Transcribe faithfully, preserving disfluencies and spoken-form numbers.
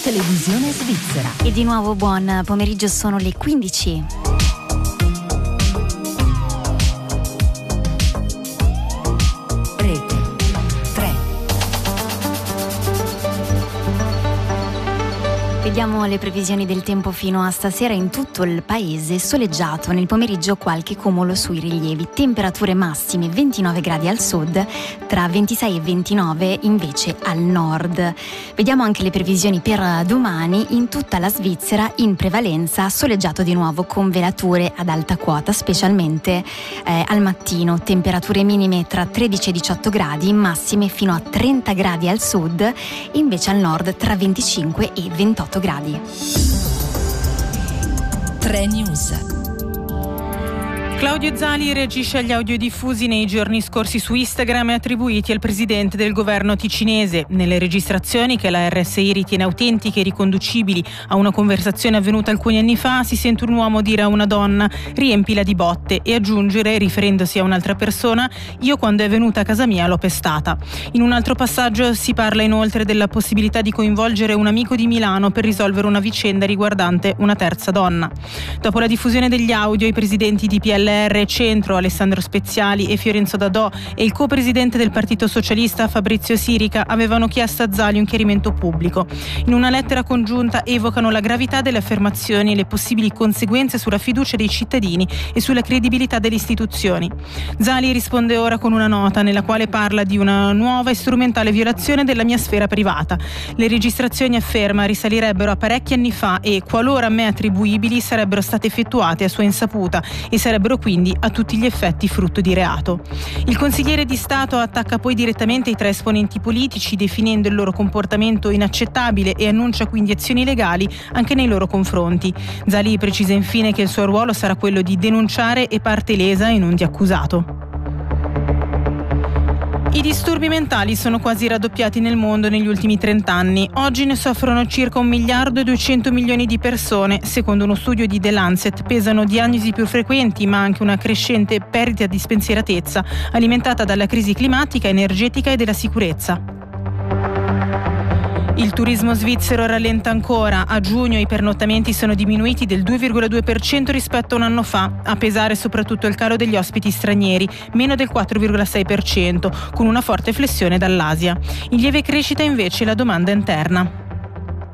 Televisione svizzera. E di nuovo buon pomeriggio, sono le quindici. Rete tre. Vediamo le previsioni del tempo fino a stasera. In tutto il paese soleggiato, nel pomeriggio qualche cumulo sui rilievi, temperature massime ventinove gradi al sud, tra ventisei e ventinove invece al nord. Vediamo anche le previsioni per domani. In tutta la Svizzera in prevalenza soleggiato di nuovo con velature ad alta quota, specialmente eh, al mattino, temperature minime tra tredici e diciotto gradi, massime fino a trenta gradi al sud, invece al nord tra venticinque e ventotto gradi. tre News. Claudio Zali reagisce agli audio diffusi nei giorni scorsi su Instagram e attribuiti al presidente del governo ticinese. Nelle registrazioni, che la R S I ritiene autentiche e riconducibili a una conversazione avvenuta alcuni anni fa, si sente un uomo dire a una donna «riempila di botte» e aggiungere, riferendosi a un'altra persona, «io quando è venuta a casa mia l'ho pestata». In un altro passaggio si parla inoltre della possibilità di coinvolgere un amico di Milano per risolvere una vicenda riguardante una terza donna. Dopo la diffusione degli audio, i presidenti di P L R Centro, Alessandro Speziali e Fiorenzo Dadò, e il co-presidente del Partito Socialista Fabrizio Sirica avevano chiesto a Zali un chiarimento pubblico. In una lettera congiunta evocano la gravità delle affermazioni e le possibili conseguenze sulla fiducia dei cittadini e sulla credibilità delle istituzioni. Zali risponde ora con una nota nella quale parla di una nuova e strumentale violazione della mia sfera privata. Le registrazioni, afferma, risalirebbero a parecchi anni fa e, qualora a me attribuibili, sarebbero state effettuate a sua insaputa e sarebbero quindi a tutti gli effetti frutto di reato. Il consigliere di Stato attacca poi direttamente i tre esponenti politici, definendo il loro comportamento inaccettabile, e annuncia quindi azioni legali anche nei loro confronti. Zali precisa infine che il suo ruolo sarà quello di denunciare e parte lesa e non di accusato. I disturbi mentali sono quasi raddoppiati nel mondo negli ultimi trent'anni. Oggi ne soffrono circa un miliardo e duecento milioni di persone. Secondo uno studio di The Lancet pesano diagnosi più frequenti, ma anche una crescente perdita di spensieratezza, alimentata dalla crisi climatica, energetica e della sicurezza. Il turismo svizzero rallenta ancora. A giugno i pernottamenti sono diminuiti del due virgola due per cento rispetto a un anno fa, a pesare soprattutto il calo degli ospiti stranieri, meno del quattro virgola sei per cento, con una forte flessione dall'Asia. In lieve crescita invece la domanda interna.